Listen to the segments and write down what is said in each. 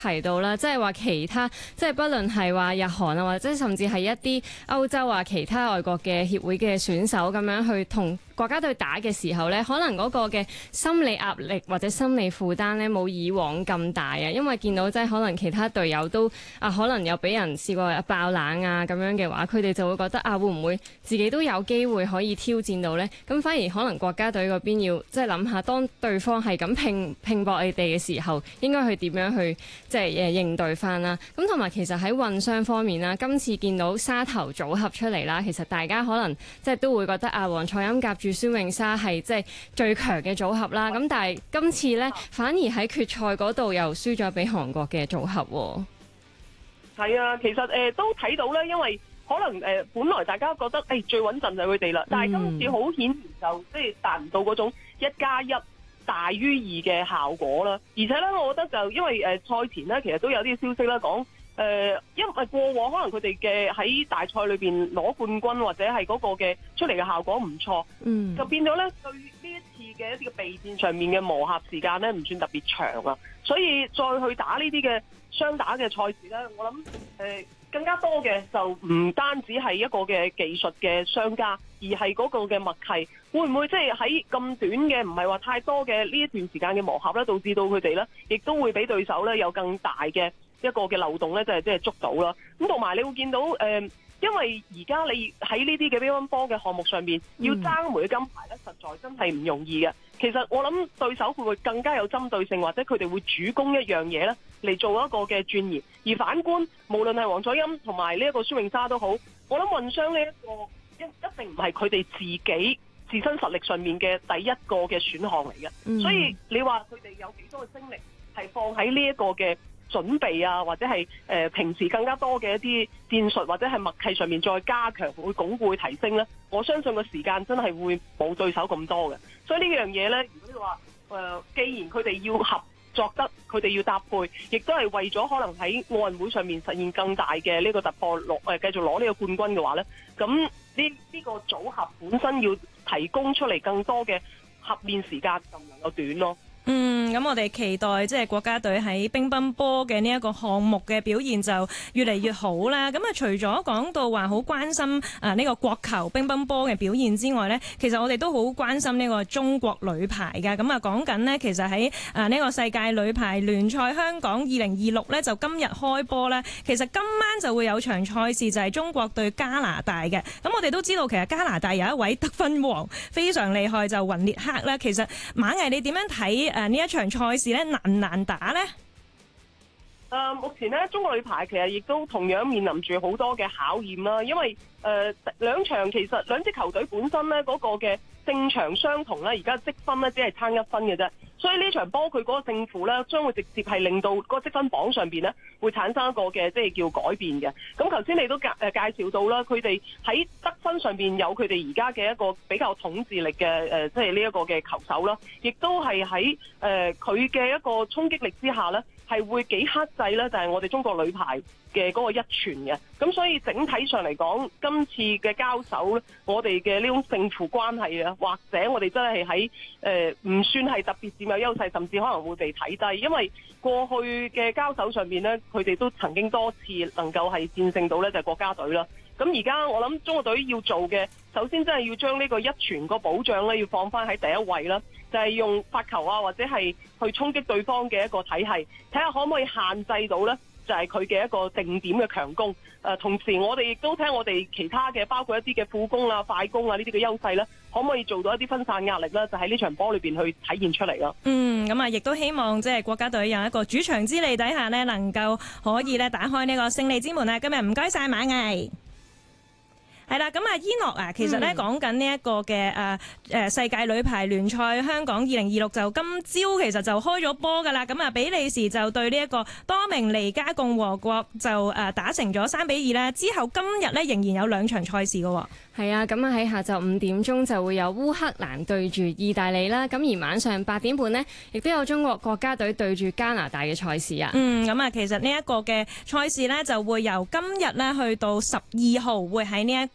提到啦，即係話其他，即係不論係話日韓啊，或者甚至係一啲歐洲啊其他外國嘅協會嘅選手咁樣去同國家隊打嘅時候咧，可能嗰個嘅心理壓力或者心理負擔咧冇以往咁大啊，因為見到即係可能其他隊友都可能有俾人試過爆冷啊咁樣嘅話，佢哋就會覺得會唔會自己都有機會可以挑戰到呢？咁反而可能國家隊嗰邊要即係諗下，當對方係咁拼搏你哋嘅時候，應該去點樣去即係應對翻啦。咁同埋其實喺混雙方面啦，今次見到沙頭組合出嚟啦，其實大家可能即係都會覺得黃楚欽夾住孫穎莎係即係最強嘅組合啦。咁但係今次呢，反而喺決賽嗰度又輸咗俾韓國嘅組合喎。 係啊，其實都睇到咧，因為可能本來大家覺得最穩陣就係佢哋啦，但係今次好顯然就即係達唔到嗰種1+1大於2嘅效果啦。而且咧，我覺得就因為賽前咧，其實都有啲消息啦講因為過往可能佢哋嘅喺大賽裏邊攞冠軍或者係嗰個嘅出嚟嘅效果唔錯，就變咗咧對呢一次嘅一啲嘅備戰上面嘅磨合時間咧唔算特別長啊，所以再去打呢啲嘅雙打嘅賽事咧，我諗更加多嘅就唔單止係一個嘅技術嘅相加，而係嗰個嘅默契，會唔會即係喺咁短嘅唔係話太多嘅呢一段時間嘅磨合咧，導致到佢哋咧亦都會俾對手咧有更大嘅一個嘅漏洞咧，即係捉到啦。咁同埋你會見到因為而家你喺呢啲嘅乒乓波嘅項目上面要爭每個金牌咧，實在真係唔容易嘅。其實我諗對手會更加有針對性，或者佢哋會主攻一樣嘢咧嚟做一個嘅鑽研。而反觀無論係黃楚欽同埋呢一個孫穎莎都好，我諗混雙呢一個一定唔係佢哋自己自身實力上面嘅第一個嘅選項嚟嘅。所以你話佢哋有幾多嘅精力係放喺呢一個嘅準備啊，或者係平時更加多嘅一啲戰術或者係默契上面再加強，會鞏固會提升咧。我相信個時間真係會冇對手咁多嘅。所以呢樣嘢咧，如果你話既然佢哋要合作得，佢哋要搭配，亦都係為咗可能喺奧運會上面實現更大嘅呢個突破，繼續攞呢個冠軍嘅話咧，咁呢個組合本身要提供出嚟更多嘅合練時間就唔能夠短咯。 咁我哋期待即係國家隊喺乒乓波嘅呢一個項目嘅表現就越嚟越好啦。咁除咗講到話好關心呢個國球乒乓波嘅表現之外呢，其實我哋都好關心呢個中國女排㗎。咁講緊呢，其實喺呢個世界女排聯賽香港2026呢，就今日開波呢。其實今晚就會有場賽事就係中國對加拿大嘅。咁我哋都知道其實加拿大有一位得分王非常厲害，就雲列克啦。其實馬毅你點樣睇呢一場賽事咧，難唔難打呢？ 目前咧，中國女排其實亦都同樣面臨住好多嘅考驗啦。因為兩場其實兩支球隊本身咧嗰個嘅勝場相同咧，而家積分咧只係差1分嘅啫。所以呢場波佢嗰個勝負咧，將會直接係令到嗰個積分榜上邊咧會產生一個嘅即係叫改變嘅。咁頭先你都介紹到啦，佢哋喺得分上邊有佢哋而家嘅一個比較統治力嘅即係呢一個嘅球手啦，亦都係喺佢嘅一個衝擊力之下咧，係會幾克制咧，就係我哋中國女排嘅嗰個一傳嘅。咁所以整體上嚟講，今次嘅交手咧，我哋嘅呢種勝負關係啊，或者我哋真係喺唔算係特別佔有優勢，甚至可能會被睇低，因為過去嘅交手上面咧，佢哋都曾經多次能夠係戰勝到咧就係國家隊啦。咁而家我諗中國隊要做嘅，首先真係要將呢個一傳個保障咧，要放翻喺第一位啦，就係用發球啊，或者係去衝擊對方嘅一個體系，睇下可唔可以限制到咧，就係佢嘅一個定點嘅強攻。同時我哋亦都聽我哋其他嘅，包括一啲嘅副攻啊、快攻啊呢啲嘅優勢咧，可唔可以做到一啲分散壓力咧？就喺呢場波裏邊去體現出嚟咯。 咁亦都希望即係國家隊有一個主場之利底下呢，能夠可以咧打開呢個勝利之門啊！今日唔該晒馬毅。係啦，咁伊諾啊，其實咧講緊呢一個嘅世界女排聯賽香港2026就今朝其實就開咗波㗎啦。咁比利時就對呢一個多明尼加共和國就打成咗3-2啦。之後今日咧仍然有2場賽事㗎喎。 係啊，咁喺下晝5點鐘就會有烏克蘭對住意大利啦。咁而晚上8點半呢，亦都有中國國家隊對住加拿大嘅賽事啊。 其實呢一個嘅賽事呢，就會由今日呢去到12號會喺呢一個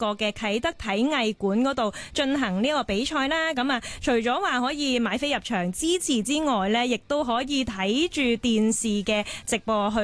個嘅啟德體藝館嗰度進行呢個比賽啦。咁啊，除咗話可以買飛入場支持之外呢，亦都可以睇住電視嘅直播去